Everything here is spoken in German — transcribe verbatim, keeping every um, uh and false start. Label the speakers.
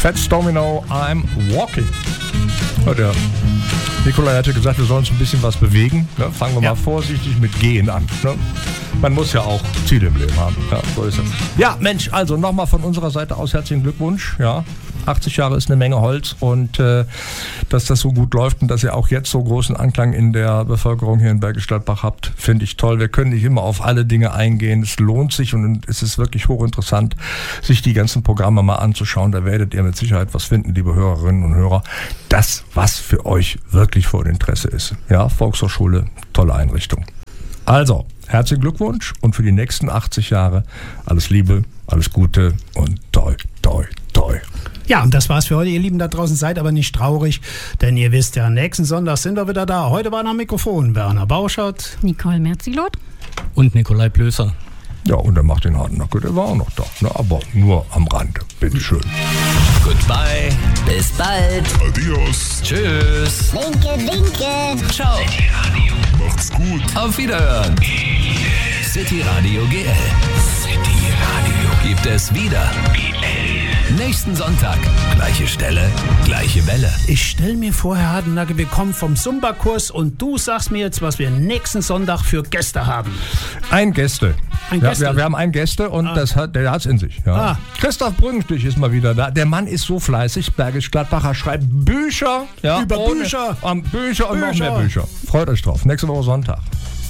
Speaker 1: Fats Domino, I'm Walking. Ja, der Nikolai hatte gesagt, wir sollen uns ein bisschen was bewegen. Ne? Fangen wir ja. mal vorsichtig mit Gehen an. Ne? Man muss ja auch Ziele im Leben haben. Ja, so ist es. Ja, Mensch, also nochmal von unserer Seite aus herzlichen Glückwunsch. Ja, achtzig Jahre ist eine Menge Holz und äh, dass das so gut läuft und dass ihr auch jetzt so großen Anklang in der Bevölkerung hier in Bergisch Gladbach habt, finde ich toll. Wir können nicht immer auf alle Dinge eingehen. Es lohnt sich und es ist wirklich hochinteressant, sich die ganzen Programme mal anzuschauen. Da werdet ihr mit Sicherheit was finden, liebe Hörerinnen und Hörer. Das, was für euch wirklich von Interesse ist. Ja, Volkshochschule, tolle Einrichtung. Also, herzlichen Glückwunsch und für die nächsten achtzig Jahre alles Liebe, alles Gute und toi, toi, toi.
Speaker 2: Ja, und das war's für heute, ihr Lieben da draußen. Seid aber nicht traurig, denn ihr wisst ja, nächsten Sonntag sind wir wieder da. Heute waren am Mikrofon Werner Bauschert,
Speaker 3: Nicole Merzilot
Speaker 4: und Nikolai Plöser.
Speaker 1: Ja, und der macht den harten Nacken, der war auch noch da, ne? Aber nur am Rand. Bitteschön.
Speaker 5: Goodbye, bis bald.
Speaker 6: Adios.
Speaker 5: Tschüss.
Speaker 7: Winke, winke.
Speaker 5: Ciao.
Speaker 6: City Radio. Macht's gut.
Speaker 5: Auf Wiederhören. City Radio G L. City Radio gibt es wieder. G L. Nächsten Sonntag, gleiche Stelle, gleiche Welle.
Speaker 2: Ich stell mir vor, Herr Hardenacke, wir kommen vom Zumba-Kurs und du sagst mir jetzt, was wir nächsten Sonntag für Gäste haben.
Speaker 1: Ein Gäste.
Speaker 2: Ein
Speaker 1: ja,
Speaker 2: Gäste.
Speaker 1: Wir, wir haben einen Gäste und
Speaker 2: Ah.
Speaker 1: das hat, der hat's in sich. Ja.
Speaker 2: Ah.
Speaker 1: Christoph Brüngenstich ist mal wieder da. Der Mann ist so fleißig. Bergisch Gladbacher schreibt Bücher. Ja,
Speaker 2: Über
Speaker 1: ohne,
Speaker 2: Bücher.
Speaker 1: Um, Bücher und
Speaker 2: Bücher.
Speaker 1: noch mehr Bücher. Freut euch drauf. Nächste Woche Sonntag.